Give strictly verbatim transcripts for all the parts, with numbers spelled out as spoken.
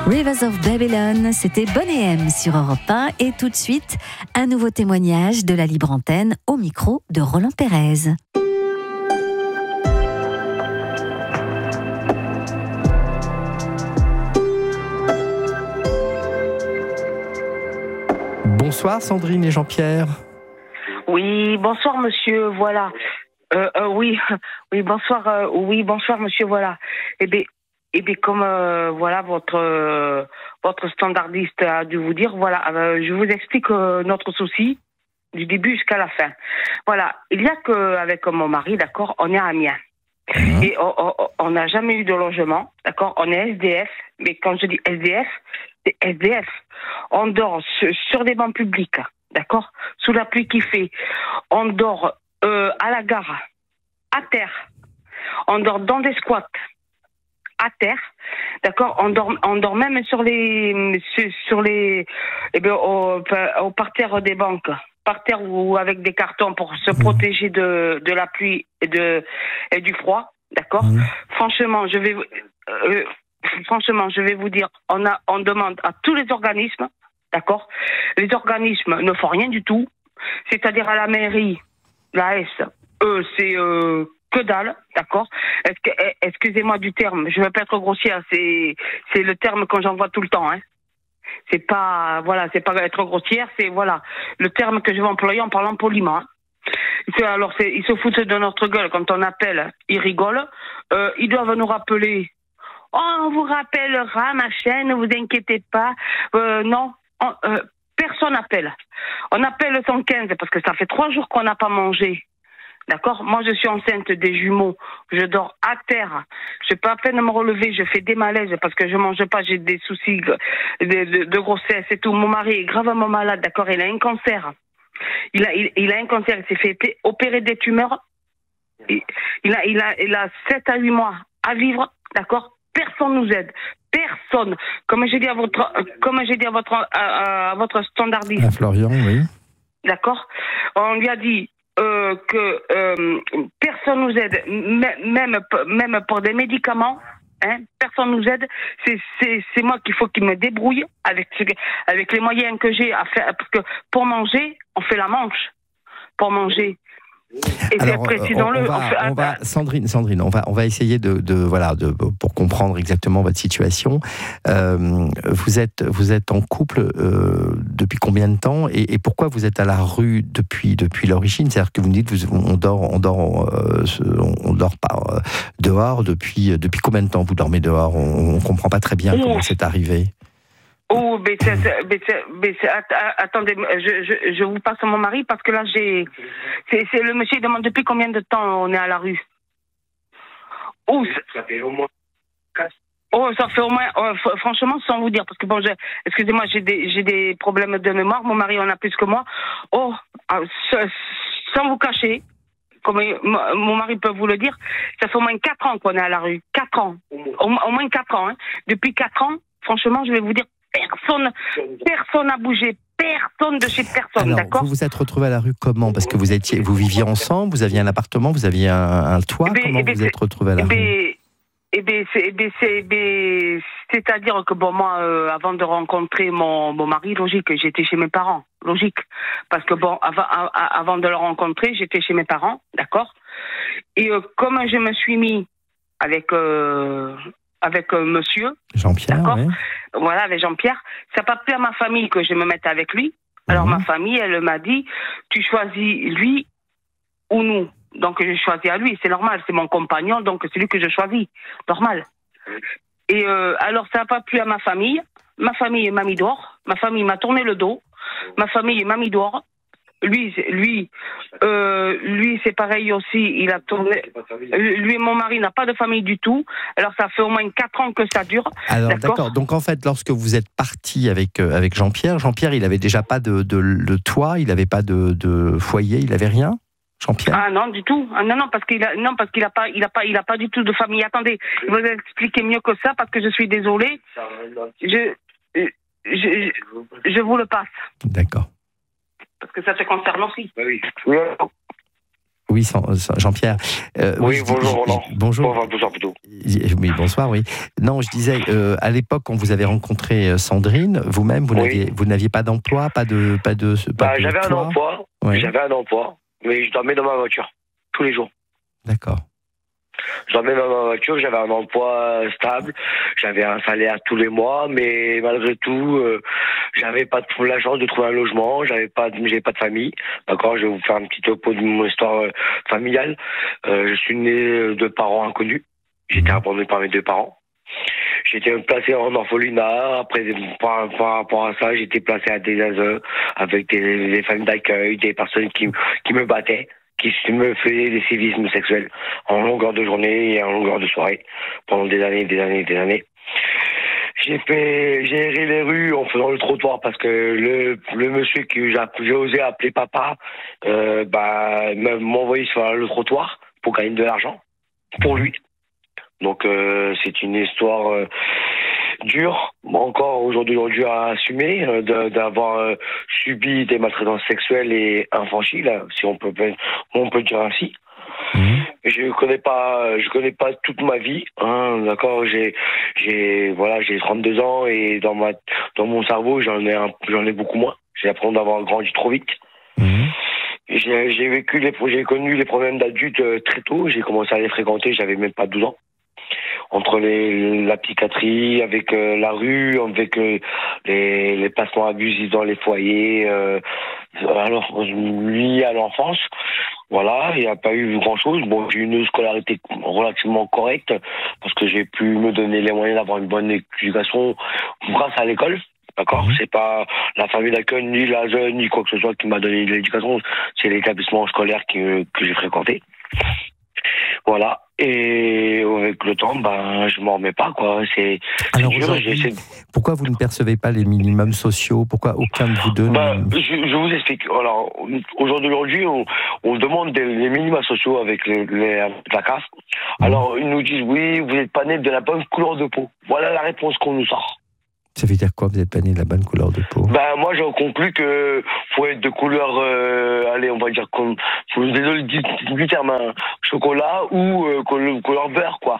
Rivers of Babylon, c'était Bonnet M sur Europe un. Et tout de suite, un nouveau témoignage de la libre antenne au micro de Roland Pérez. Bonsoir Sandrine et Jean-Pierre. Oui, bonsoir monsieur, voilà. Euh, euh, oui, oui, bonsoir, euh, oui, bonsoir monsieur, voilà. Eh bien, eh bien comme euh, voilà votre euh, votre standardiste a dû vous dire, voilà, euh, je vous explique euh, notre souci du début jusqu'à la fin. Voilà, il y a que avec mon mari, d'accord, on est à Amiens. Mmh. Et on n'a jamais eu de logement, d'accord, on est S D F, mais quand je dis S D F, c'est S D F. On dort sur, sur des bancs publics, d'accord, sous la pluie qui fait. On dort euh, à la gare, à terre. On dort dans des squats, à terre, d'accord. On dort, on dort même sur les, sur, sur les, eh bien, au, au parterre des banques, par terre ou avec des cartons pour se protéger de, de la pluie et de et du froid, d'accord. Mmh. Franchement, je vais, euh, franchement, je vais vous dire, on a, on demande à tous les organismes, d'accord. Les organismes ne font rien du tout, c'est-à-dire à la mairie, la S, eux, c'est euh, que dalle, d'accord. Excusez-moi du terme, je ne veux pas être grossière, c'est c'est le terme que j'envoie tout le temps, hein. C'est pas, voilà, c'est pas être grossière, c'est, voilà, le terme que je vais employer en parlant poliment. Hein. Alors, c'est, ils se foutent de notre gueule quand on appelle, ils rigolent. Euh, ils doivent nous rappeler. Oh, on vous rappellera, machin, ne vous inquiétez pas. Euh, non, on, euh, personne n'appelle. On appelle le cent quinze parce que ça fait trois jours qu'on n'a pas mangé. D'accord. Moi, je suis enceinte des jumeaux. Je dors à terre. Je peux à peine me relever. Je fais des malaises parce que je mange pas. J'ai des soucis de, de, de grossesse et tout. Mon mari est gravement malade. D'accord. Il a un cancer. Il a, il, il a un cancer. Il s'est fait opérer des tumeurs. Il, il a, il a, il a sept à huit mois à vivre. D'accord. Personne nous aide. Personne. Comme j'ai dit à votre, comme j'ai dit à votre, à, à votre standardiste. À Florian, oui. D'accord. On lui a dit. Euh, que euh, personne nous aide, même même pour des médicaments, hein, personne nous aide. C'est c'est c'est moi qu'il faut qu'il me débrouille avec avec les moyens que j'ai à faire, parce que pour manger, on fait la manche pour manger. Et alors, précisons-le. On, on, va, on va, Sandrine, Sandrine, on va, on va essayer de, de voilà, de, pour comprendre exactement votre situation. Euh, vous êtes, vous êtes en couple euh, depuis combien de temps et, et pourquoi vous êtes à la rue depuis, depuis l'origine? C'est-à-dire que vous me dites, vous, on dort, on dort, euh, on dort pas euh, dehors depuis, depuis combien de temps vous dormez dehors? On, on comprend pas très bien comment c'est arrivé. Oh, mais c'est, mais c'est, mais c'est, attendez, je, je, je vous passe mon mari parce que là, j'ai, c'est, c'est le monsieur demande depuis combien de temps on est à la rue. Oh, ça fait au moins quatre. Oh, ça fait au moins, oh, franchement, sans vous dire, parce que bon, je, excusez-moi, j'ai des, j'ai des problèmes de mémoire, mon mari en a plus que moi. Oh, sans vous cacher, comme mon mari peut vous le dire, ça fait au moins quatre ans qu'on est à la rue. Quatre ans. Au, au moins quatre ans, hein. Depuis quatre ans, franchement, je vais vous dire, Personne, personne n'a bougé, personne de chez personne, alors, d'accord. Vous vous êtes retrouvés à la rue comment? Parce que vous étiez, vous viviez ensemble, vous aviez un appartement, vous aviez un, un toit. Eh comment eh vous vous êtes retrouvés à la eh rue? Eh bien, c'est, eh c'est, eh c'est-à-dire que bon, moi, euh, avant de rencontrer mon, mon mari, logique, j'étais chez mes parents, logique, parce que bon, avant, avant de le rencontrer, j'étais chez mes parents, d'accord. Et euh, comme je me suis mis avec euh, avec euh, monsieur Jean-Pierre, d'accord, oui. Voilà, avec Jean-Pierre, ça n'a pas plu à ma famille que je me mette avec lui. Alors mmh. ma famille, elle m'a dit, tu choisis lui ou nous. Donc je choisis à lui, c'est normal, c'est mon compagnon, donc c'est lui que je choisis, normal. Et euh, alors ça n'a pas plu à ma famille, ma famille m'a mis dehors, ma famille m'a tourné le dos, ma famille m'a mis dehors. Lui, lui, euh, lui, c'est pareil aussi. Il a tourné. Lui et mon mari n'a pas de famille du tout. Alors ça fait au moins quatre ans que ça dure. Alors d'accord. d'accord. Donc en fait, lorsque vous êtes parti avec euh, avec Jean-Pierre, Jean-Pierre, il avait déjà pas de de, de toit, il n'avait pas de, de foyer, il avait rien. Jean-Pierre. Ah non du tout. Ah, non non parce qu'il a non parce qu'il a pas il a pas il a pas du tout de famille. Attendez, je vais vous expliquer mieux que ça parce que je suis désolée. Je je je, je vous le passe. D'accord. Parce que ça te concerne aussi. Oui. Oui, Jean-Pierre. Euh, oui, oui, bonjour Roland. Bonjour. Bonjour, bonsoir plutôt. Oui, bonsoir, oui. Non, je disais, euh, à l'époque, quand vous avez rencontré Sandrine, vous-même, vous, oui. vous n'aviez pas d'emploi, pas de... Pas de, pas bah, de j'avais toit. un emploi, oui. j'avais un emploi, mais je dormais dans ma voiture, tous les jours. D'accord. Je dormais dans ma voiture, j'avais un emploi stable, j'avais un salaire tous les mois, mais malgré tout, euh, j'avais pas de, la chance de trouver un logement, j'avais pas, j'avais pas de famille. D'accord, je vais vous faire un petit topo de mon histoire euh, familiale. Euh, je suis né de parents inconnus. J'étais abandonné par mes deux parents. J'étais placé en orphelinat. Après, par, par rapport à ça, j'étais placé à des A S E avec des, des familles d'accueil, des personnes qui, qui me battaient, qui me faisaient des sévices sexuels en longueur de journée et en longueur de soirée pendant des années, des années, des années. J'ai fait, j'ai erré les rues en faisant le trottoir parce que le, le monsieur que j'ai osé appeler papa, euh, bah, m'a envoyé sur le trottoir pour gagner de l'argent pour lui. Donc euh, c'est une histoire euh, dure, encore aujourd'hui aujourd'hui à assumer, euh, d'avoir euh, subi des maltraitances sexuelles et infantiles, si on peut on peut dire ainsi. Mmh. Je connais pas, je connais pas toute ma vie, hein, d'accord. J'ai, j'ai, voilà, j'ai trente-deux ans et dans ma, dans mon cerveau, j'en ai, un, j'en ai beaucoup moins. J'ai l'impression d'avoir grandi trop vite. Mmh. J'ai, j'ai vécu les, j'ai connu les problèmes d'adultes euh, très tôt. J'ai commencé à les fréquenter, j'avais même pas douze ans. Entre les, la psychiatrie, avec euh, la rue, avec euh, les, les placements abusifs dans les foyers, euh, alors liés à l'enfance. Voilà, il n'y a pas eu grand-chose. Bon, j'ai eu une scolarité relativement correcte parce que j'ai pu me donner les moyens d'avoir une bonne éducation grâce à l'école. D'accord, c'est pas la famille d'accueil, ni la jeune, ni quoi que ce soit qui m'a donné de l'éducation. C'est l'établissement scolaire qui, que j'ai fréquenté. Voilà. Et avec le temps, ben, je m'en remets pas, quoi. C'est, Alors aujourd'hui, pourquoi vous ne percevez pas les minimums sociaux? Pourquoi aucun de vous deux ben, je, je vous explique. Alors, aujourd'hui, on, on demande des, les minima sociaux avec les, les, la C A F. Alors, ils nous disent, oui, vous n'êtes pas né de la bonne couleur de peau. Voilà la réponse qu'on nous sort. Ça veut dire quoi, vous n'êtes pas né de la bonne couleur de peau? Ben, moi, j'en conclus que faut être de couleur, euh, allez, on va dire, comme, faut, désolé du, du terme, hein, chocolat ou euh, couleur beurre, quoi.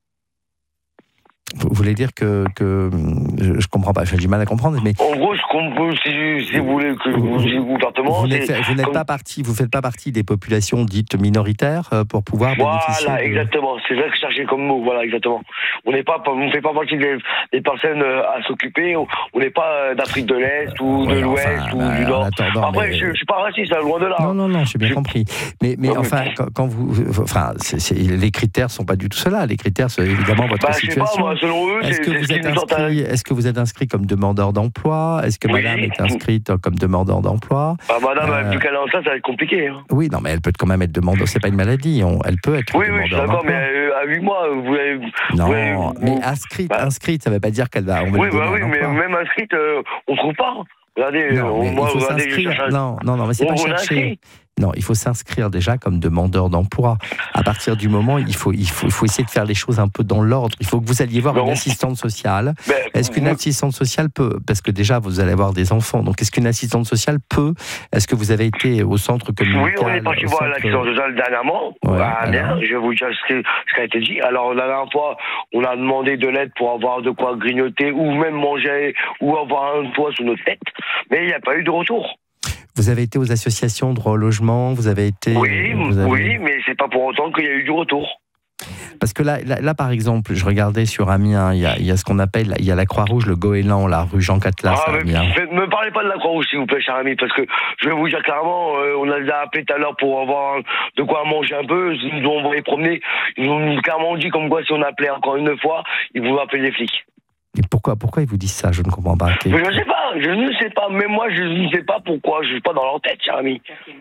Vous voulez dire que, que je, je comprends pas, j'ai du mal à comprendre, mais en gros, ce qu'on peut, si, si vous voulez que vous, vous, ouvertement, vous n'êtes, vous n'êtes comme... pas parti, vous faites pas partie des populations dites minoritaires pour pouvoir voilà, bénéficier. Voilà, de... exactement. C'est ça que je cherchais comme mot. Voilà, exactement. On n'est pas, on ne fait pas partie des, des personnes à s'occuper. On n'est pas d'Afrique de l'Est ou ouais, de l'Ouest enfin, ou bah, du Nord. Attendant, Après, mais... je, je suis pas raciste, loin de là. Non, non, non, j'ai bien je... compris. Mais, mais enfin, quand, quand vous, enfin, c'est, c'est, les critères sont pas du tout cela. Les critères, c'est évidemment votre bah, situation. Je sais pas, moi, selon eux, est-ce que vous êtes inscrit, est-ce que vous êtes inscrit comme demandeur d'emploi? Est-ce que oui. Madame est inscrite comme demandeur d'emploi? Bah, madame, euh... vu qu'elle est en ça, ça va être compliqué. Hein. Oui, non, mais elle peut quand même être demandeur. C'est pas une maladie. On, elle peut être. Oui, oui, je suis d'accord, mais euh, à huit mois, vous avez. Non, vous avez, mais vous... inscrite, bah... inscrite, ça ne veut pas dire qu'elle va. On va oui, bah oui, mais même inscrite, euh, on trouve pas. Regardez, non, on, moi, il faut regardez, s'inscrire. Je cherche... Non, non, non, mais c'est on, pas chercher. Non, il faut s'inscrire déjà comme demandeur d'emploi. À partir du moment, il faut, il faut, il faut essayer de faire les choses un peu dans l'ordre. Il faut que vous alliez voir non. une assistante sociale. Ben, est-ce qu'une assistante sociale peut, parce que déjà vous allez avoir des enfants, donc est-ce qu'une assistante sociale peut, est-ce que vous avez été au centre communautaire? Oui, on est parti voir centre... l'assistante sociale dernièrement. Ouais, bah, bien, je vais vous dire ce, que, ce qui a été dit. Alors la dernière fois, on a demandé de l'aide pour avoir de quoi grignoter ou même manger ou avoir un toit sous notre tête, mais il n'y a pas eu de retour. Vous avez été aux associations de relogement, vous avez été... Oui, vous avez... oui, mais c'est pas pour autant qu'il y a eu du retour. Parce que là, là, là par exemple, je regardais sur Amiens, il y a, il y a ce qu'on appelle, il y a la Croix-Rouge, le Goéland, la rue Jean Catlas ah, à Amiens. Ne me parlez pas de la Croix-Rouge, s'il vous plaît, cher ami, parce que je vais vous dire clairement, euh, on a déjà appelé tout à l'heure pour avoir de quoi manger un peu, ils nous ont envoyé promener, ils nous ont clairement dit comme quoi si on appelait encore une fois, ils vont appeler les flics. Et pourquoi, pourquoi ils vous disent ça? Je ne comprends pas. Mais je ne sais pas, je ne sais pas. Même moi, je ne sais pas pourquoi. Je ne suis pas dans leur tête, cher ami.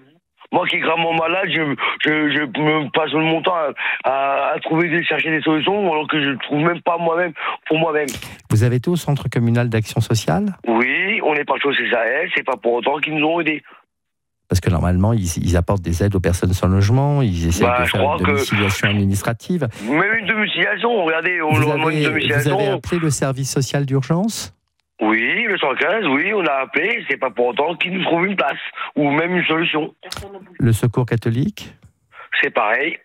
Moi qui est gravement malade, je, je, je me passe mon temps à, à, à trouver des, chercher des solutions, alors que je ne trouve même pas moi-même pour moi-même. Vous avez été au centre communal d'action sociale? Oui, on est parti au C S A S, c'est pas pour autant qu'ils nous ont aidés. Parce que normalement, ils, ils apportent des aides aux personnes sans logement, ils essaient bah, de faire une domiciliation que... administrative. Même une domiciliation, regardez, on vous avez, une domiciliation. Vous avez appelé le service social d'urgence? Oui, le cent quinze, oui, on a appelé, c'est pas pour autant qu'ils nous trouvent une place, ou même une solution. Le secours catholique? c'est pareil.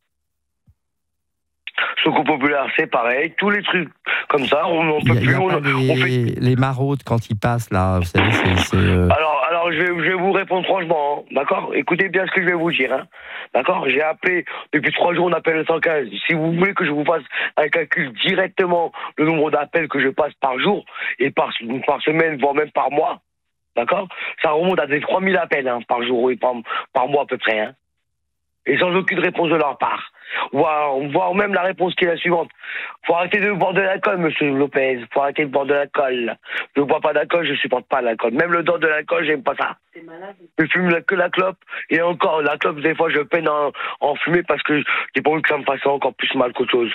Secours populaire, c'est pareil. Tous les trucs comme ça, on n'en peut plus. On, les, on fait... les maraudes quand ils passent là, vous savez, c'est. c'est euh... Alors, alors je, vais, je vais vous répondre franchement, hein, d'accord. Écoutez bien ce que je vais vous dire, hein, d'accord. J'ai appelé depuis trois jours, on appelle le cent quinze. Si vous voulez que je vous fasse un calcul directement le nombre d'appels que je passe par jour et par, par semaine, voire même par mois, d'accord. Ça remonte à des trois mille appels hein, par jour et par, par mois à peu près, hein. Et sans aucune réponse de leur part. Voire, voire même la réponse qui est la suivante. Faut arrêter de boire de l'alcool, monsieur Lopez. Faut arrêter de boire de l'alcool. Je ne bois pas d'alcool, je supporte pas l'alcool. Même le don de l'alcool, j'aime pas ça. T'es malade. Je fume que la clope. Et encore, la clope, des fois, je peine en, en fumer parce que j'ai pas envie que ça me fasse encore plus mal qu'autre chose.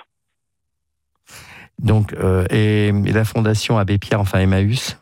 Donc, euh, et, et la fondation Abbé Pierre, enfin Emmaüs?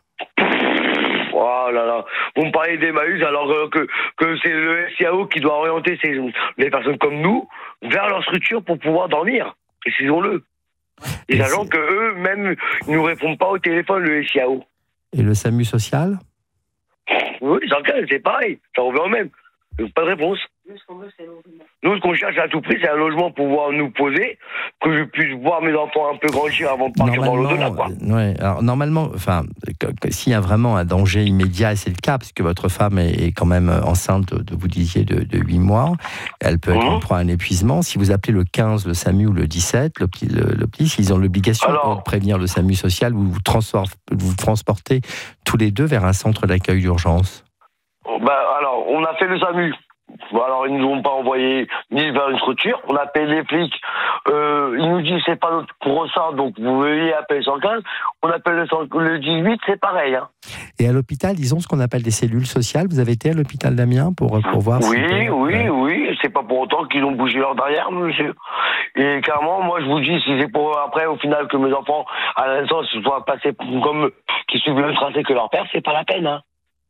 Oh là là, vous me parlez d'Emmaüs alors que, que c'est le S I A O qui doit orienter ces, les personnes comme nous vers leur structure pour pouvoir dormir. Précisons-le. Les et agents que eux-mêmes ne nous répondent pas au téléphone, le S I A O. Et le SAMU social? Oui, c'est pareil, ça revient au même. Pas de réponse. Nous, ce qu'on veut, c'est logement. Nous, ce qu'on cherche à tout prix, c'est un logement pour pouvoir nous poser, que je puisse voir mes enfants un peu grandir avant de partir dans l'au-delà, quoi. Ouais, alors normalement, enfin, s'il y a vraiment un danger immédiat, et c'est le cas, parce que votre femme est, est quand même enceinte, de, vous disiez, de, de huit mois, elle peut être mmh. en proie à un épuisement. Si vous appelez le quinze, le SAMU ou le dix-sept, le, le, le P L I S, ils ont l'obligation alors, de prévenir le SAMU social, vous vous, vous transportez tous les deux vers un centre d'accueil d'urgence. Ben, alors, on a fait le SAMU. Alors, ils ne nous ont pas envoyé ni vers une structure. On a appelé les flics. Euh, ils nous disent c'est pas notre pour ça, donc vous veuillez appeler cent quinze. On appelle le, le dix-huit, c'est pareil. Hein. Et à l'hôpital, ils ont ce qu'on appelle des cellules sociales. Vous avez été à l'hôpital d'Amiens pour, pour voir Oui, si oui, ouais. oui. C'est pas pour autant qu'ils ont bougé leur derrière, monsieur. Et clairement, moi, je vous dis, si c'est pour après, au final, que mes enfants, à la naissance, soient passés comme qui suivent le même tracé que leur père, c'est pas la peine, hein.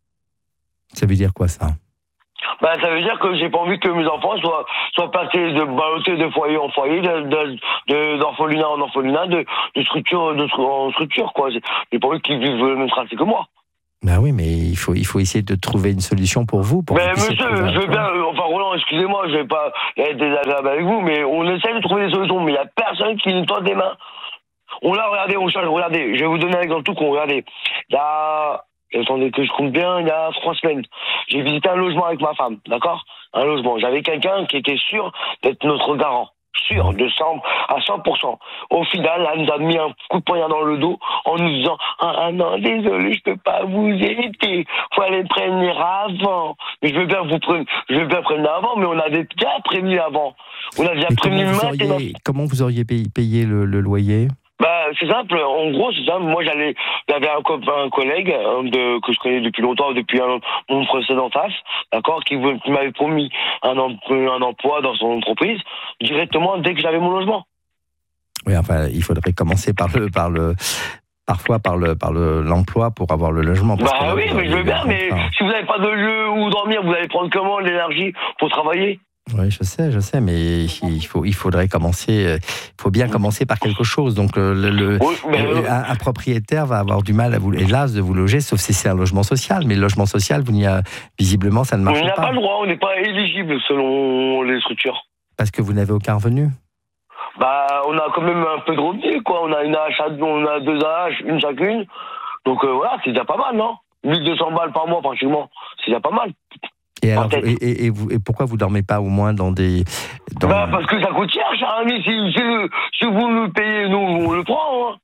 Ça veut dire quoi, ça? Ben, ça veut dire que j'ai pas envie que mes enfants soient, soient passés de balloter de foyer en foyer, de, de, de, d'orphelinat en orphelinat, de, de structure de, en structure, quoi. J'ai pas envie qu'ils vivent le même tracé que moi. Ben oui, mais il faut, il faut essayer de trouver une solution pour vous. Pour mais monsieur, je veux bien, enfin Roland, excusez-moi, je vais pas être désagréable avec vous, mais on essaie de trouver des solutions, mais il y a personne qui nous tend des mains. On l'a regardé, on change, regardez, je vais vous donner un exemple tout con, regardez. Il y a... Attendez que je compte bien, il y a trois semaines, j'ai visité un logement avec ma femme, d'accord? Un logement. J'avais quelqu'un qui était sûr d'être notre garant. Sûr, de cent, à cent pour cent. Au final, elle nous a mis un coup de poignard dans le dos en nous disant « Ah non, désolé, je peux pas vous aider. Faut aller prévenir avant. » Mais je veux bien vous prévenir, je veux bien prévenir avant, mais on a déjà prévenu avant. On a déjà prévenu maintenant. Comment vous auriez payé, payé le, le loyer? Bah, c'est simple, en gros, c'est simple. Moi, j'allais, j'avais un copain, un collègue, de, que je connais depuis longtemps, depuis un, mon précédent taf, d'accord, qui, qui m'avait promis un, un emploi dans son entreprise, directement dès que j'avais mon logement. Oui, enfin, il faudrait commencer par le, par le, parfois par le, par le, l'emploi pour avoir le logement. Bah là, oui, mais je veux bien, mais enfin... si vous n'avez pas de lieu où dormir, vous allez prendre comment l'énergie pour travailler? Oui, je sais, je sais, mais il, faut, il faudrait commencer, il faut bien commencer par quelque chose. Donc, le, le, oui, mais... le, un, un propriétaire va avoir du mal à vous, hélas, de vous loger, sauf si c'est un logement social. Mais le logement social, vous n'y a, visiblement, ça ne marche pas. On n'a pas le droit, on n'est pas éligible selon les structures. Parce que vous n'avez aucun revenu? Bah, on a quand même un peu de revenus, quoi. On a une H, on a deux A H, une chacune. Donc euh, voilà, c'est déjà pas mal, non? mille deux cents balles par mois, pratiquement. C'est déjà pas mal. Et, alors, et, et, et, vous, et pourquoi vous dormez pas au moins dans des... Dans... Bah parce que ça coûte cher, cher ami. Si, si, si vous nous payez, nous, on le prend. Hein.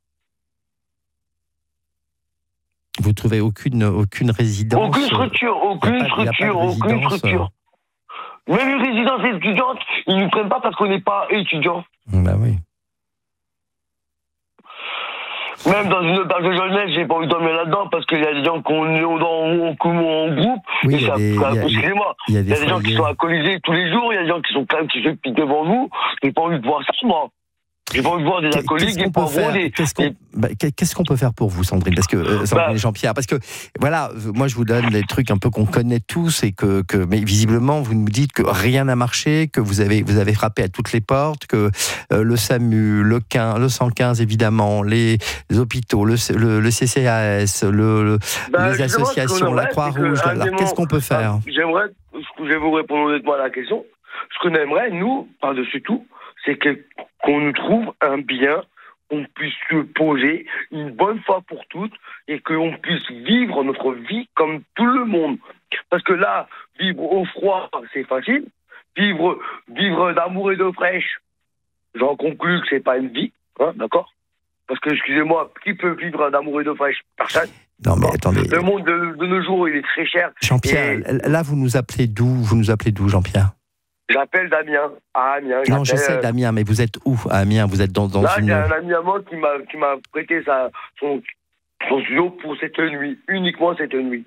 Vous trouvez aucune, aucune résidence? Aucune structure, aucune pas, structure, aucune structure. Même une résidence étudiante, ils ne nous prennent pas parce qu'on n'est pas étudiant. Bah oui. Même dans une auberge de jeunesse, j'ai pas envie de dormir là-dedans parce qu'il y a des gens qui ont en, en, en groupe. Oui, et ça, des, ça, excusez-moi. Il y a des, il y a des gens qui sont alcoolisés tous les jours, il y a des gens qui sont calmes, qui se piquent devant vous. J'ai pas envie de voir ça, moi. J'ai pas envie de voir des alcooliques, des pauvres. Des... Qu'est-ce qu'on bah, qu'est-ce qu'on peut faire pour vous, Sandrine? Parce que euh, Sandrine bah... et Jean-Pierre, parce que voilà, moi je vous donne des trucs un peu qu'on connaît tous et que, que mais visiblement vous nous dites que rien n'a marché, que vous avez vous avez frappé à toutes les portes, que euh, le SAMU, le quinze, le cent quinze évidemment, les, les hôpitaux, le, le, le C C A S, le, le bah, les associations, la Croix-Rouge. Alors qu'est-ce qu'on peut faire? J'aimerais, je vais vous répondre honnêtement à la question. ce qu'on aimerait, nous, par-dessus tout, c'est que, qu'on nous trouve un bien, qu'on puisse se poser une bonne fois pour toutes et qu'on puisse vivre notre vie comme tout le monde. Parce que là, vivre au froid, c'est facile. Vivre, vivre d'amour et d'eau fraîche, j'en conclus que c'est pas une vie, hein, d'accord? Parce que, excusez-moi, qui peut vivre d'amour et d'eau fraîche? Personne. Non, mais attendez. Le monde de, de nos jours, il est très cher. Jean-Pierre, et... là, vous nous appelez d'où? Vous nous appelez d'où, Jean-Pierre? J'appelle Damien, à Amiens. Non, je sais, Damien, mais vous êtes où à Amiens? Vous êtes dans, dans là, une... Là, il y a un ami à moi qui m'a, qui m'a prêté sa, son, son studio pour cette nuit, uniquement cette nuit.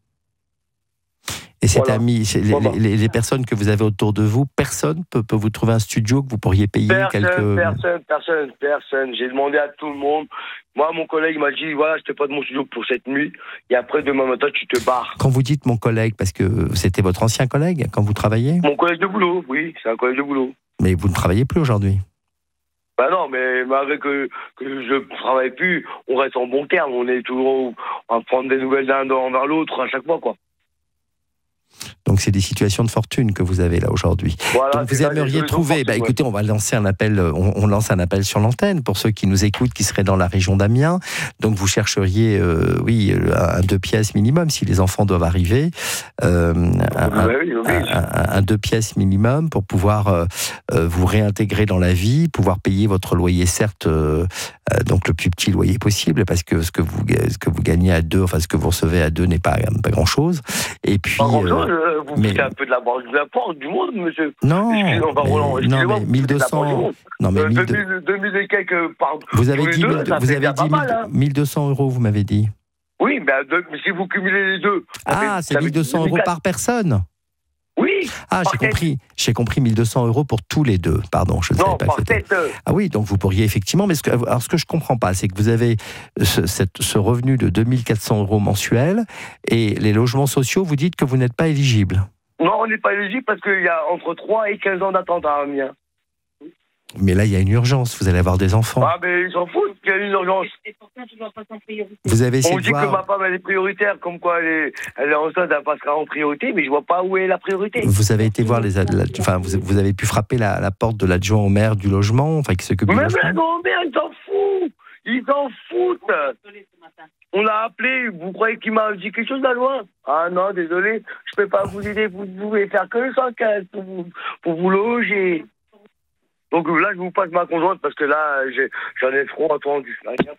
Et cet voilà. ami, les, voilà. les, les personnes que vous avez autour de vous, personne peut, peut vous trouver un studio que vous pourriez payer personne, quelques... Personne, personne, personne. J'ai demandé à tout le monde. Moi, mon collègue m'a dit, voilà, je te prête mon studio pour cette nuit, et après, demain matin, tu te barres. Quand vous dites mon collègue, parce que c'était votre ancien collègue quand vous travailliez? Mon collègue de boulot, oui, c'est un collègue de boulot. Mais vous ne travaillez plus aujourd'hui? Ben non, mais malgré que, que je ne travaille plus, on reste en bon terme. On est toujours à prendre des nouvelles d'un envers l'autre à chaque fois, quoi. Donc c'est des situations de fortune que vous avez là aujourd'hui. Voilà, donc vous aimeriez ça, trouver, bah, écoutez, on va lancer un appel, on, on lance un appel sur l'antenne pour ceux qui nous écoutent, qui seraient dans la région d'Amiens. Donc vous chercheriez, euh, oui, un, un deux pièces minimum si les enfants doivent arriver, euh, un, oui, oui, oui. Un, un, un deux pièces minimum pour pouvoir euh, vous réintégrer dans la vie, pouvoir payer votre loyer, certes, euh, donc le plus petit loyer possible, parce que ce que vous, ce que vous gagnez à deux, enfin ce que vous recevez à deux n'est pas, pas grand chose. Et puis. Pas grand chose. Euh, Vous mais... un peu de la banque de la porte du monde, monsieur. Non, mais, Roland, non, mais mille deux cents. Non, mais mille deux mille et quelques par. Vous avez dit, deux, mille, vous avez dit mal, hein. mille deux cents euros, vous m'avez dit. Oui, mais si vous cumulez les deux. Ah, c'est mille deux cents euros par personne. Oui. Ah, j'ai compris. J'ai compris mille deux cents euros pour tous les deux. Pardon, je ne savais pas que c'était. Ah oui, donc vous pourriez effectivement. Mais ce que, alors ce que je comprends pas, c'est que vous avez ce, cette, ce revenu de deux mille quatre cents euros mensuels et les logements sociaux, vous dites que vous n'êtes pas éligible. Non, on n'est pas éligible parce qu'il y a entre trois et quinze ans d'attente à Amiens. Mais là, il y a une urgence. Vous allez avoir des enfants. Ah, mais ils s'en foutent qu'il y a une urgence. Et pourtant, tu dois passer en priorité. Vous avez essayé On dit de voir... que ma femme, elle est prioritaire, comme quoi elle est, elle est enceinte, elle passera en priorité, mais je vois pas où est la priorité. Vous avez été voir les... La, enfin, vous, vous avez pu frapper la, la porte de l'adjoint au maire du logement, enfin, qui s'occupe du logement. Mais l'adjoint au maire, ils s'en foutent. Ils s'en foutent. On l'a appelé, vous croyez qu'il m'a dit quelque chose là loin? Ah non, désolé, je peux pas vous aider, vous pouvez faire que cent quinze pour vous, pour vous loger. Donc là, je vous passe ma conjointe parce que là, j'ai, j'en ai trop entendu.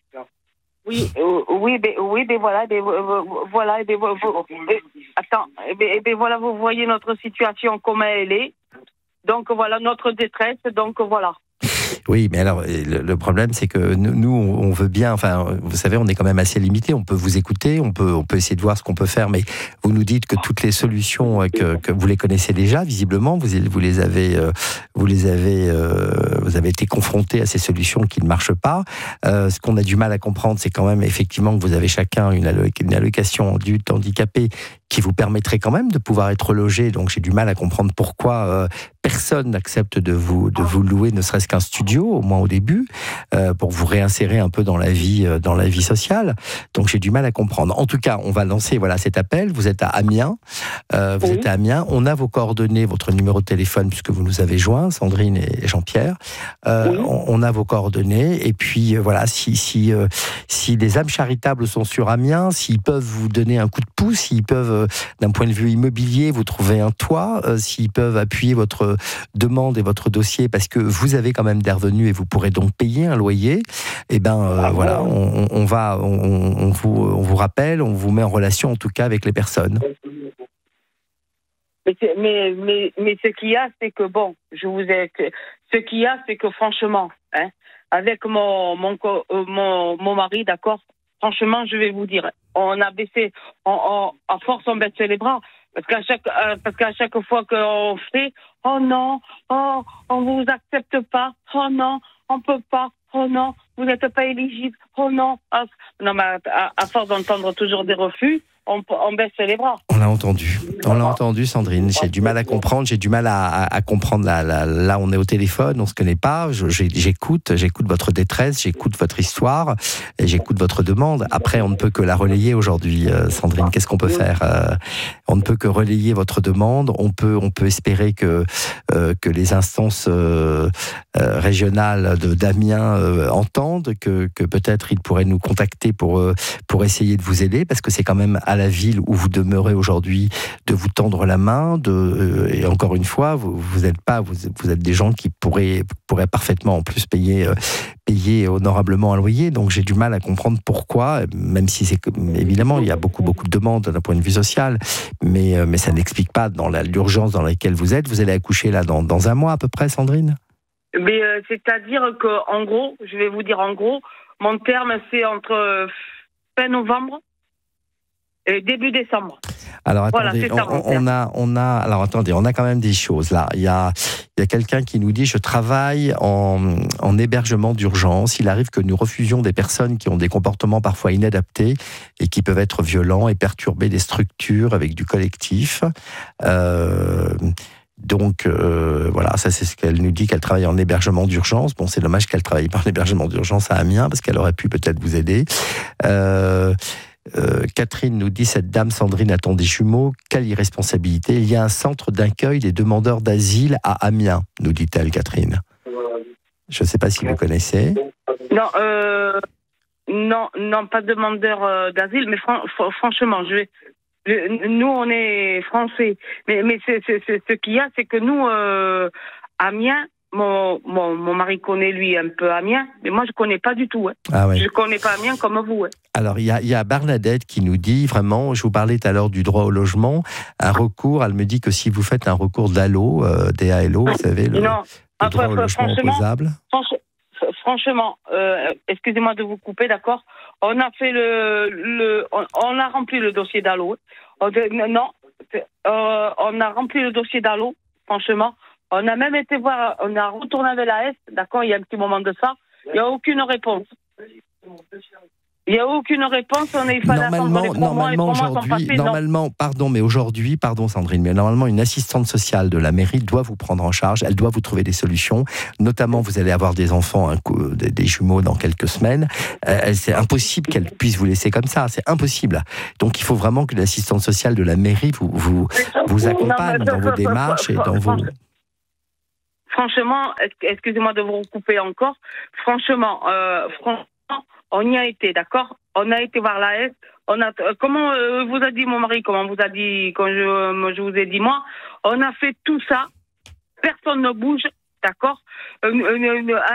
Oui, euh, oui, mais, oui, mais voilà, mais, euh, voilà, mais, vous, vous, mais, attends, mais, mais voilà, vous voyez notre situation, comment elle est. Donc voilà, notre détresse, donc voilà. Oui, mais alors, le, le problème, c'est que nous, on veut bien, enfin, vous savez, on est quand même assez limité, on peut vous écouter, on peut, on peut essayer de voir ce qu'on peut faire, mais vous nous dites que toutes les solutions, que, que vous les connaissez déjà, visiblement, vous, vous les avez, vous les avez, vous avez été confrontés à ces solutions qui ne marchent pas. Euh, ce qu'on a du mal à comprendre, c'est quand même, effectivement, que vous avez chacun une, alloc- une allocation adulte handicapé qui vous permettrait quand même de pouvoir être logé, donc j'ai du mal à comprendre pourquoi euh, personne n'accepte de vous, de vous louer, ne serait-ce qu'un studio, au moins au début, euh, pour vous réinsérer un peu dans la vie, euh, dans la vie sociale. Donc j'ai du mal à comprendre. En tout cas, on va lancer voilà cet appel. Vous êtes à Amiens. Euh, vous oui. êtes à Amiens. On a vos coordonnées, votre numéro de téléphone puisque vous nous avez joints, Sandrine et Jean-Pierre. Euh, oui. on, on a vos coordonnées. Et puis euh, voilà, si si euh, si des âmes charitables sont sur Amiens, s'ils peuvent vous donner un coup de pouce, s'ils peuvent euh, d'un point de vue immobilier vous trouver un toit, euh, s'ils peuvent appuyer votre demande et votre dossier parce que vous avez quand même des revenus et vous pourrez donc payer un loyer, et eh ben euh, ah voilà, on, on va, on, on, vous, on vous rappelle, on vous met en relation en tout cas avec les personnes. Mais, mais, mais, mais ce qu'il y a, c'est que bon, je vous ai, ce qu'il y a, c'est que franchement, hein, avec mon, mon, mon, mon mari, d'accord, franchement, je vais vous dire, on a baissé, on, on, à force, on baisse les bras. Parce qu'à chaque, euh, parce qu'à chaque fois qu'on fait, oh non, oh, on vous accepte pas, oh non, on peut pas, oh non, vous n'êtes pas éligible, oh non. Oh. Non, mais à, à force d'entendre toujours des refus, on, on baisse les bras. On l'a entendu. On l'a entendu, Sandrine. J'ai du mal à comprendre. J'ai du mal à, à, à comprendre. La, la, là, on est au téléphone, on se connaît pas. Je, j'écoute, j'écoute votre détresse, j'écoute votre histoire et j'écoute votre demande. Après, on ne peut que la relayer aujourd'hui, euh, Sandrine. Qu'est-ce qu'on peut faire? euh, On ne peut que relayer votre demande. On peut, on peut espérer que euh, que les instances euh, euh, régionales de d'Amiens euh, entendent, que que peut-être ils pourraient nous contacter pour euh, pour essayer de vous aider, parce que c'est quand même à la ville où vous demeurez aujourd'hui de vous tendre la main. De, euh, et encore une fois, vous vous êtes pas, vous, vous êtes des gens qui pourraient pourraient parfaitement en plus payer euh, payer honorablement un loyer. Donc j'ai du mal à comprendre pourquoi, même si c'est évidemment il y a beaucoup beaucoup de demandes d'un point de vue social, mais euh, mais ça n'explique pas dans la, l'urgence dans laquelle vous êtes. Vous allez accoucher là dans dans un mois à peu près, Sandrine. Mais euh, c'est-à-dire que en gros, je vais vous dire en gros, mon terme c'est entre fin novembre et début décembre. Alors attendez, voilà, on, on a, on a, alors attendez, on a quand même des choses là. Il y a, il y a quelqu'un qui nous dit: je travaille en, en hébergement d'urgence. Il arrive que nous refusions des personnes qui ont des comportements parfois inadaptés et qui peuvent être violents et perturber des structures avec du collectif. Euh, Donc euh, voilà, ça c'est ce qu'elle nous dit, qu'elle travaille en hébergement d'urgence. Bon, c'est dommage qu'elle travaille pas en hébergement d'urgence à Amiens, parce qu'elle aurait pu peut-être vous aider. Euh, euh, Catherine nous dit: cette dame Sandrine attend des jumeaux, quelle irresponsabilité. Il y a un centre d'accueil des demandeurs d'asile à Amiens, nous dit-elle, Catherine. Je ne sais pas si vous connaissez. Non, euh, non, non, pas demandeur euh, d'asile, mais fran- fr- franchement, je vais... Je, nous, on est français, mais, mais c'est, c'est, c'est, ce qu'il y a, c'est que nous, euh, Amiens, mon, mon, mon mari connaît lui un peu Amiens, mais moi je connais pas du tout. Hein. Ah ouais. Je connais pas Amiens comme vous. Hein. Alors il y a, il y a Bernadette qui nous dit vraiment, je vous parlais tout à l'heure du droit au logement, un recours. Elle me dit que si vous faites un recours d'A L O, euh, D A L O, vous savez, le, non. le Après, droit au logement opposable. Franchement, franchement, euh, excusez-moi de vous couper, d'accord. On a fait le, le on, on a rempli le dossier d'A L O. On, non, euh, on a rempli le dossier d'A L O. Franchement, on a même été voir, on a retourné avec la S, d'accord. Il y a un petit moment de ça. Il n'y a aucune réponse. Il n'y a aucune réponse. On est, il fallait normalement, attendre les trois mois, les normalement trois mois sont aujourd'hui, passés, normalement, non. pardon, mais aujourd'hui, pardon Sandrine, mais normalement une assistante sociale de la mairie doit vous prendre en charge. Elle doit vous trouver des solutions. Notamment, vous allez avoir des enfants, un coup, des, des jumeaux dans quelques semaines. Euh, c'est impossible qu'elle puisse vous laisser comme ça. C'est impossible. Donc, il faut vraiment que l'assistante sociale de la mairie vous vous, vous accompagne non, dans vos démarches et dans vos. Franchement, excusez-moi de vous recouper encore. Franchement, euh, franchement. On y a été, d'accord. On a été voir la S. On a, comment euh, vous a dit mon mari, comment vous a dit, quand je, je vous ai dit moi, on a fait tout ça. Personne ne bouge, d'accord. Euh, euh, euh,